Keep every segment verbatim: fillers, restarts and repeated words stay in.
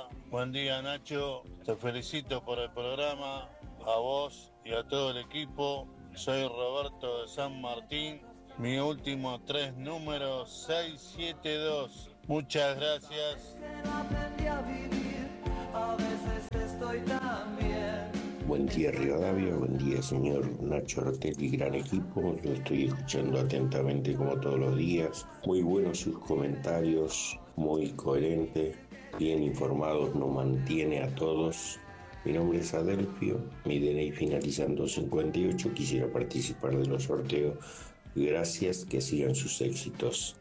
buen día Nacho, te felicito por el programa, a vos y a todo el equipo. Soy Roberto de San Martín, mi último tres números seis siete dos. Muchas gracias. Buen día Rivadavia, buen día señor Nacho Ortelli, gran equipo, lo estoy escuchando atentamente como todos los días, muy buenos sus comentarios, muy coherente, bien informados, nos mantiene a todos. Mi nombre es Adelfio, mi D N I finalizando cincuenta y ocho, quisiera participar de los sorteos, gracias, que sigan sus éxitos.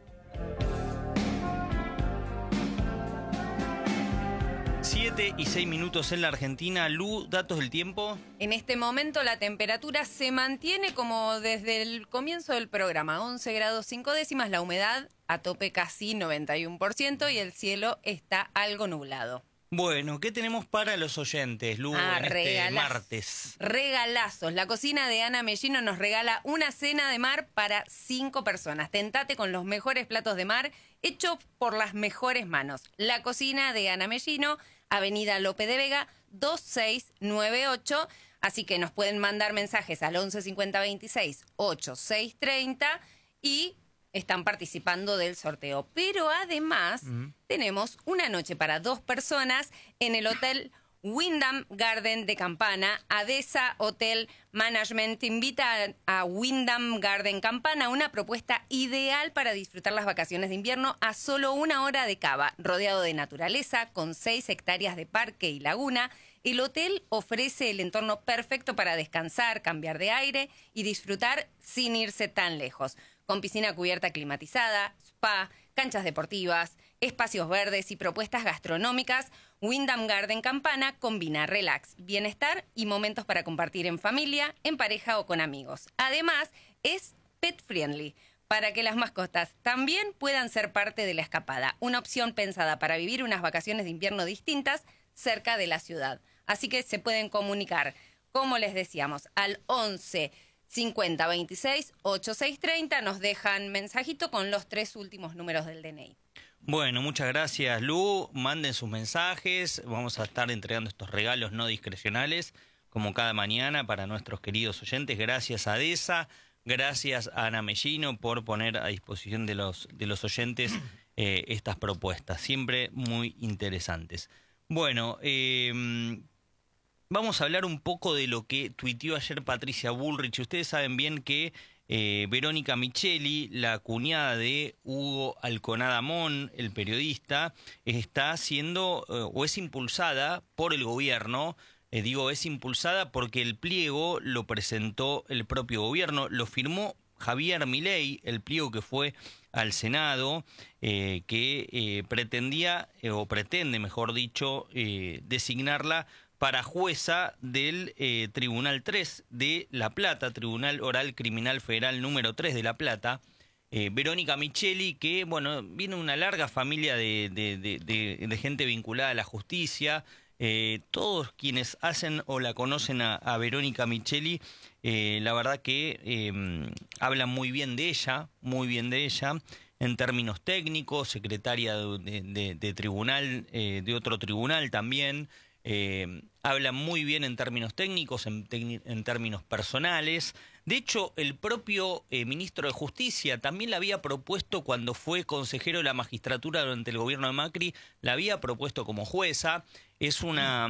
siete y seis minutos en la Argentina. Lu, datos del tiempo. En este momento la temperatura se mantiene como desde el comienzo del programa, once grados cinco décimas, la humedad a tope casi noventa y uno por ciento y el cielo está algo nublado. Bueno, ¿qué tenemos para los oyentes, Lu, ah, en este martes? Regalazos. La cocina de Ana Mellino nos regala una cena de mar para cinco personas. Tentate con los mejores platos de mar hechos por las mejores manos. La cocina de Ana Mellino, Avenida Lope de Vega, dos seis nueve ocho. Así que nos pueden mandar mensajes al once cincuenta veintiséis ochenta y seis treinta y están participando del sorteo. Pero además uh-huh. tenemos una noche para dos personas en el Hotel Wyndham Garden de Campana. ADESA Hotel Management invita a Wyndham Garden Campana, una propuesta ideal para disfrutar las vacaciones de invierno a solo una hora de Cava, rodeado de naturaleza, con seis hectáreas de parque y laguna. El hotel ofrece el entorno perfecto para descansar, cambiar de aire y disfrutar sin irse tan lejos. Con piscina cubierta climatizada, spa, canchas deportivas, espacios verdes y propuestas gastronómicas, Wyndham Garden Campana combina relax, bienestar y momentos para compartir en familia, en pareja o con amigos. Además, es pet friendly, para que las mascotas también puedan ser parte de la escapada. Una opción pensada para vivir unas vacaciones de invierno distintas cerca de la ciudad. Así que se pueden comunicar, como les decíamos, al once cincuenta veintiséis ochenta y seis treinta, nos dejan mensajito con los tres últimos números del D N I. Bueno, muchas gracias, Lu. Manden sus mensajes. Vamos a estar entregando estos regalos no discrecionales, como cada mañana, para nuestros queridos oyentes. Gracias a ADESA, gracias a Ana Mellino por poner a disposición de los, de los oyentes eh, estas propuestas, siempre muy interesantes. Bueno, eh, vamos a hablar un poco de lo que tuiteó ayer Patricia Bullrich. Ustedes saben bien que eh, Verónica Micheli, la cuñada de Hugo Alconada Mon, el periodista, está siendo eh, o es impulsada por el gobierno. Eh, digo, es impulsada porque el pliego lo presentó el propio gobierno, lo firmó Javier Milei, el pliego que fue al Senado, eh, que eh, pretendía, eh, o pretende, mejor dicho, eh, designarla para jueza del eh, Tribunal tres de La Plata, Tribunal Oral Criminal Federal número tres de La Plata. Eh, Verónica Micheli, que, bueno, viene una larga familia de, de, de, de, de gente vinculada a la justicia. Eh, todos quienes hacen o la conocen a, a Verónica Micheli, eh, la verdad que eh, hablan muy bien de ella, muy bien de ella, en términos técnicos, secretaria de, de, de tribunal, eh, de otro tribunal también. Eh, habla muy bien en términos técnicos, en, en términos personales. De hecho, el propio eh, ministro de Justicia también la había propuesto cuando fue consejero de la magistratura durante el gobierno de Macri, la había propuesto como jueza. Es una,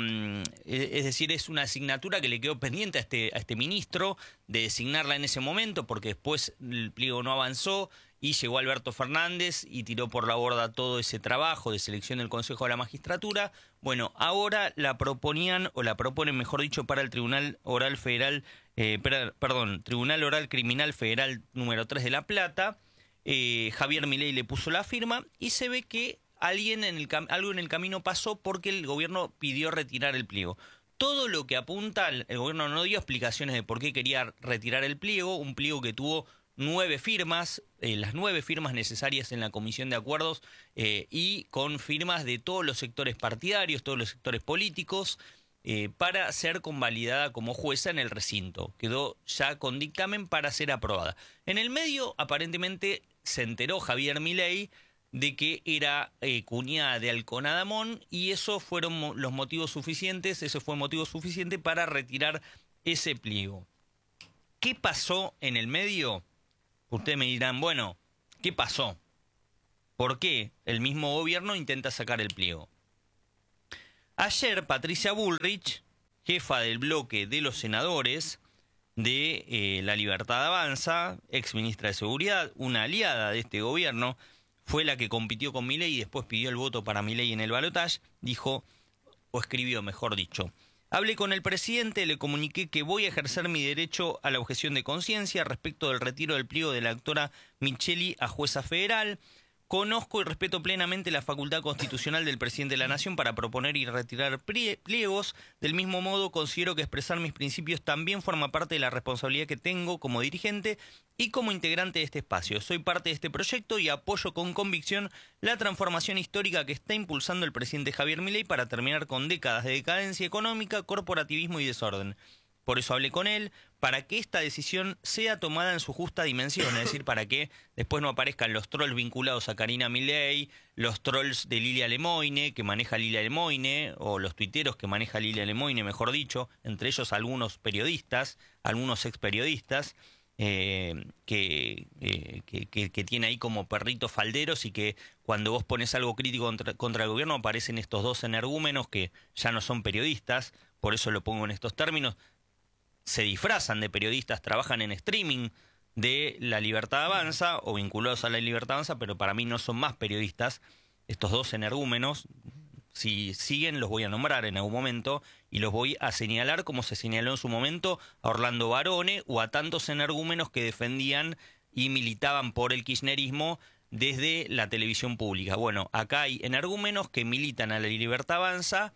es decir, es una asignatura que le quedó pendiente a este, a este ministro de designarla en ese momento, porque después el pliego no avanzó y llegó Alberto Fernández y tiró por la borda todo ese trabajo de selección del Consejo de la Magistratura. Bueno, ahora la proponían, o la proponen, mejor dicho, para el Tribunal Oral Federal, eh, per, perdón, Tribunal Oral Criminal Federal número tres de La Plata. Eh, Javier Milei le puso la firma y se ve que alguien en el algo en el camino pasó porque el gobierno pidió retirar el pliego. Todo lo que apunta, el gobierno no dio explicaciones de por qué quería retirar el pliego, un pliego que tuvo nueve firmas, eh, las nueve firmas necesarias en la Comisión de Acuerdos eh, y con firmas de todos los sectores partidarios, todos los sectores políticos, eh, para ser convalidada como jueza en el recinto. Quedó ya con dictamen para ser aprobada. En el medio, aparentemente, se enteró Javier Milei de que era eh, cuñada de Alconadamón y eso fueron mo- los motivos suficientes, ese fue motivo suficiente para retirar ese pliego. ¿Qué pasó en el medio? Ustedes me dirán, bueno, ¿qué pasó? ¿Por qué el mismo gobierno intenta sacar el pliego? Ayer Patricia Bullrich, jefa del bloque de los senadores de eh, La Libertad Avanza, ex ministra de Seguridad, una aliada de este gobierno, fue la que compitió con Milei y después pidió el voto para Milei en el balotaje, dijo, o escribió, mejor dicho: hablé con el presidente, le comuniqué que voy a ejercer mi derecho a la objeción de conciencia respecto del retiro del pliego de la doctora Micheli a jueza federal. Conozco y respeto plenamente la facultad constitucional del presidente de la Nación para proponer y retirar pliegos. Del mismo modo, considero que expresar mis principios también forma parte de la responsabilidad que tengo como dirigente y como integrante de este espacio. Soy parte de este proyecto y apoyo con convicción la transformación histórica que está impulsando el presidente Javier Milei para terminar con décadas de decadencia económica, corporativismo y desorden. Por eso hablé con él, para que esta decisión sea tomada en su justa dimensión, es decir, para que después no aparezcan los trolls vinculados a Karina Milei, los trolls de Lilia Lemoine, que maneja Lilia Lemoine, o los tuiteros que maneja Lilia Lemoine, mejor dicho, entre ellos algunos periodistas, algunos ex periodistas, eh, que, eh, que, que, que tiene ahí como perritos falderos y que cuando vos pones algo crítico contra, contra el gobierno aparecen estos dos energúmenos que ya no son periodistas, por eso lo pongo en estos términos. Se disfrazan de periodistas, trabajan en streaming de La Libertad Avanza o vinculados a La Libertad Avanza, pero para mí no son más periodistas. Estos dos energúmenos, si siguen, los voy a nombrar en algún momento y los voy a señalar como se señaló en su momento a Orlando Barone o a tantos energúmenos que defendían y militaban por el kirchnerismo desde la televisión pública. Bueno, acá hay energúmenos que militan a La Libertad Avanza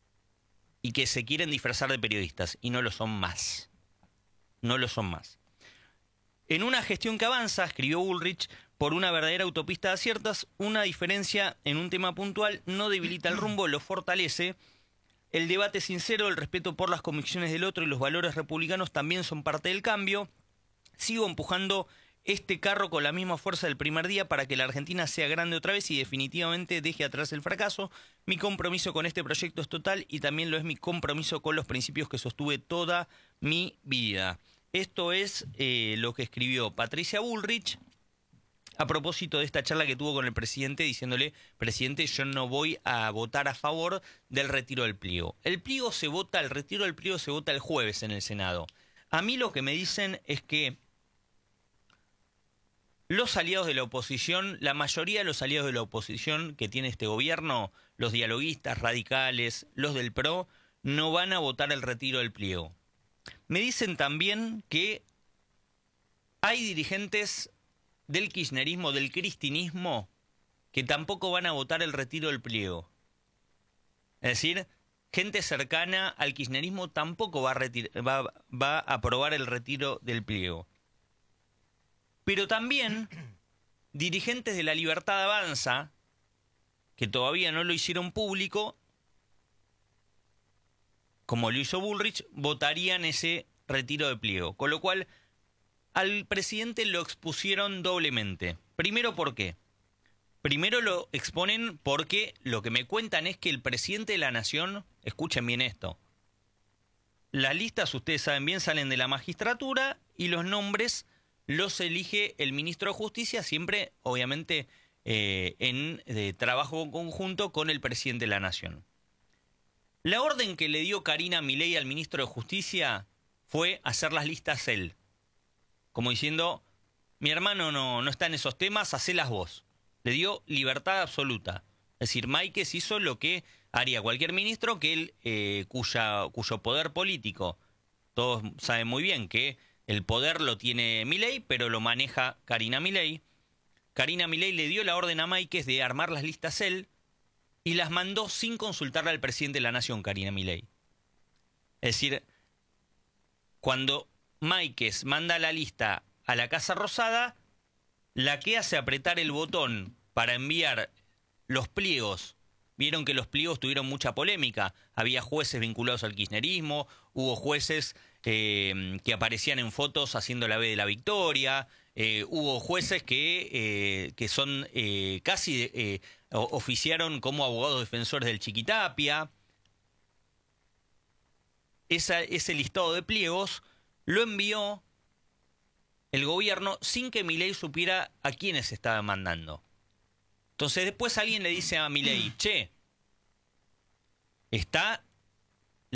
y que se quieren disfrazar de periodistas, y no lo son más. No lo son más. En una gestión que avanza, escribió Bullrich, por una verdadera autopista de aciertas, una diferencia en un tema puntual no debilita el rumbo, lo fortalece. El debate sincero, el respeto por las convicciones del otro y los valores republicanos también son parte del cambio. Sigo empujando este carro con la misma fuerza del primer día para que la Argentina sea grande otra vez y definitivamente deje atrás el fracaso. Mi compromiso con este proyecto es total y también lo es mi compromiso con los principios que sostuve toda mi vida. Esto es eh, lo que escribió Patricia Bullrich a propósito de esta charla que tuvo con el presidente diciéndole: presidente, yo no voy a votar a favor del retiro del pliego. El pliego se vota, el retiro del pliego se vota el jueves en el Senado. A mí lo que me dicen es que los aliados de la oposición, la mayoría de los aliados de la oposición que tiene este gobierno, los dialoguistas, radicales, los del P R O, no van a votar el retiro del pliego. Me dicen también que hay dirigentes del kirchnerismo, del cristinismo, que tampoco van a votar el retiro del pliego. Es decir, gente cercana al kirchnerismo tampoco va a, retir- va, va a aprobar el retiro del pliego. Pero también dirigentes de La Libertad Avanza, que todavía no lo hicieron público, como lo hizo Bullrich, votarían ese retiro de pliego. Con lo cual, al presidente lo expusieron doblemente. Primero, ¿por qué? Primero lo exponen porque lo que me cuentan es que el presidente de la Nación, escuchen bien esto, las listas, ustedes saben bien, salen de la magistratura y los nombres los elige el ministro de Justicia, siempre, obviamente, eh, en eh, trabajo conjunto con el presidente de la Nación. La orden que le dio Karina Milei al ministro de Justicia fue hacer las listas él. Como diciendo, mi hermano no, no está en esos temas, hacelas vos. Le dio libertad absoluta. Es decir, Máiquez hizo lo que haría cualquier ministro que él, eh, cuya, cuyo poder político, todos saben muy bien que el poder lo tiene Milei, pero lo maneja Karina Milei. Karina Milei le dio la orden a Máiquez de armar las listas él y las mandó sin consultarle al presidente de la Nación, Karina Milei. Es decir, cuando Máiquez manda la lista a la Casa Rosada, la que hace apretar el botón para enviar los pliegos, vieron que los pliegos tuvieron mucha polémica, había jueces vinculados al kirchnerismo, hubo jueces eh, que aparecían en fotos haciendo la B de la victoria, eh, hubo jueces que, eh, que son eh, casi eh, oficiaron como abogados defensores del Chiquitapia. Esa, ese listado de pliegos lo envió el gobierno sin que Milei supiera a quiénes estaba mandando. Entonces después alguien le dice a Milei, che, está